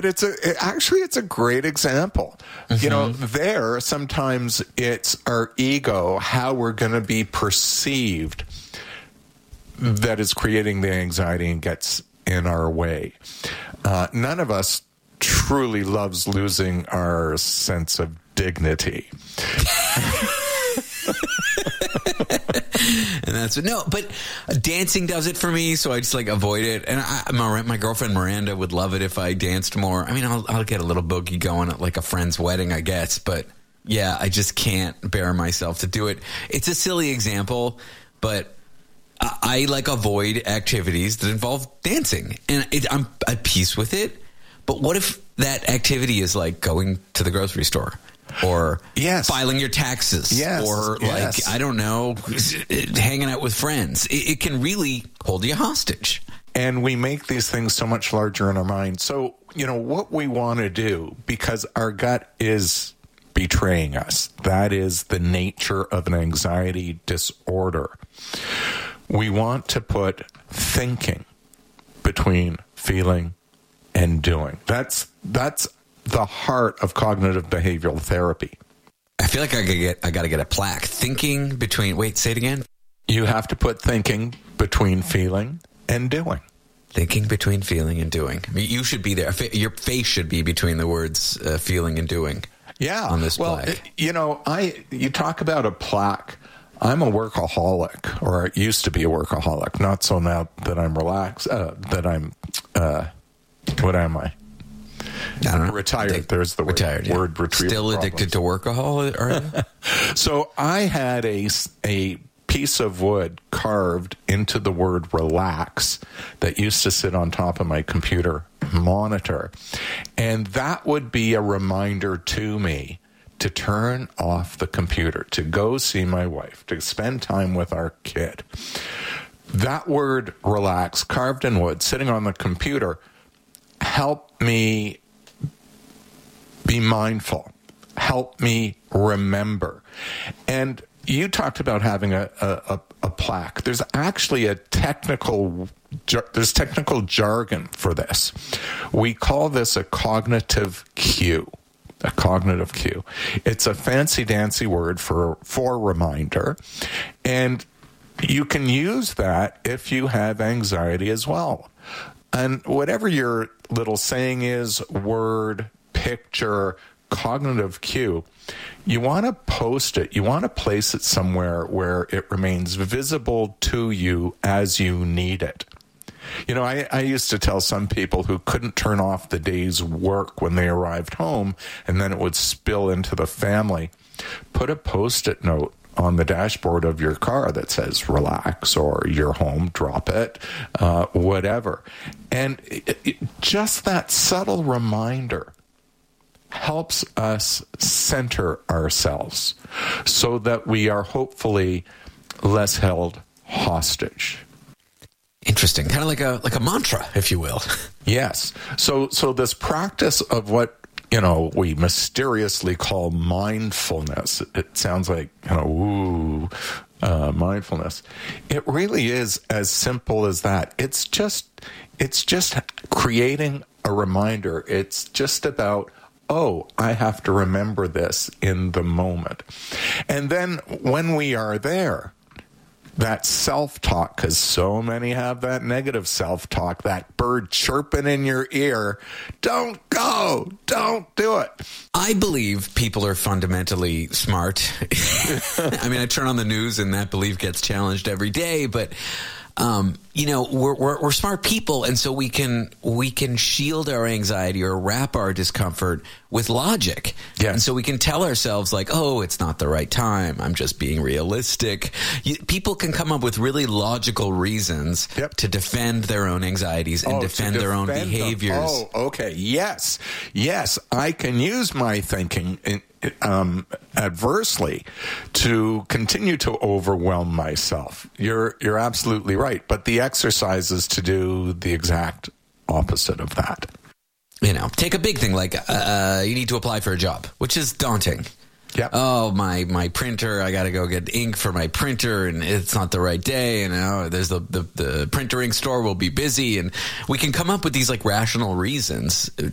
but it's a great example. Mm-hmm. Sometimes it's our ego, how we're going to be perceived, that is creating the anxiety and gets in our way. None of us truly loves losing our sense of dignity. And that's but dancing does it for me, so I just avoid it. And my girlfriend Miranda would love it if I danced more. I mean, I'll get a little boogie going at a friend's wedding, I guess. But yeah, I just can't bear myself to do it. It's a silly example, but I avoid activities that involve dancing, and I'm at peace with it. But what if that activity is going to the grocery store? Or filing your taxes, or I don't know, hanging out with friends. It can really hold you hostage. And we make these things so much larger in our mind. So, what we want to do, because our gut is betraying us, that is the nature of an anxiety disorder. We want to put thinking between feeling and doing. That's the heart of cognitive behavioral therapy. I feel like I got to get a plaque. Thinking between, wait, say it again. You have to put thinking between feeling and doing. Thinking between feeling and doing. I mean, you should be there. Your face should be between the words feeling and doing. Yeah. On this plaque. You talk about a plaque. I'm a workaholic, or I used to be a workaholic. Not so now that I'm relaxed, what am I? I don't know. Retired. There's the retired, word retrieval. Still addicted to workaholic, are you? So I had a piece of wood carved into the word relax that used to sit on top of my computer monitor. And that would be a reminder to me to turn off the computer, to go see my wife, to spend time with our kid. That word relax, carved in wood, sitting on the computer, helped me be mindful, help me remember. And you talked about having a plaque. There's actually technical jargon for this. We call this a cognitive cue. A cognitive cue. It's a fancy-dancy word for reminder. And you can use that if you have anxiety as well. And whatever your little saying is, word, picture, cognitive cue, you want to post it. You want to place it somewhere where it remains visible to you as you need it. I used to tell some people who couldn't turn off the day's work when they arrived home, and then it would spill into the family, put a Post-it note on the dashboard of your car that says relax, or you're home, drop it, whatever. And just that subtle reminder helps us center ourselves so that we are hopefully less held hostage. Interesting. Kind of like a mantra, if you will. Yes. So this practice of what we mysteriously call mindfulness. It sounds like mindfulness. It really is as simple as that. It's just creating a reminder. It's just about, I have to remember this in the moment. And then when we are there, that self-talk, because so many have that negative self-talk, that bird chirping in your ear, don't go, don't do it. I believe people are fundamentally smart. I mean, I turn on the news and that belief gets challenged every day, but we're smart people, and so we can shield our anxiety or wrap our discomfort with logic. Yeah. And so we can tell ourselves it's not the right time. I'm just being realistic. People can come up with really logical reasons to defend their own anxieties and defend their own behaviors. Oh, okay. Yes. I can use my thinking adversely to continue to overwhelm myself. You're absolutely right. But the exercise is to do the exact opposite of that. Take a big thing like you need to apply for a job, which is daunting. Yep. Oh, my printer, I got to go get ink for my printer, and it's not the right day, and there's the printer ink store will be busy, and we can come up with these rational reasons